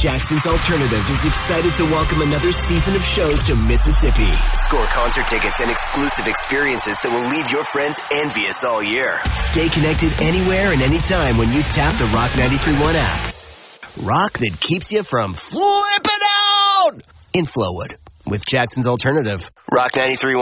Jackson's Alternative is excited to welcome another season of shows to Mississippi. Score concert tickets and exclusive experiences that will leave your friends envious all year. Stay connected anywhere and anytime when you tap the Rock 93.1 app. Rock that keeps you from flipping out in Flowwood with Jackson's Alternative. Rock 93.1.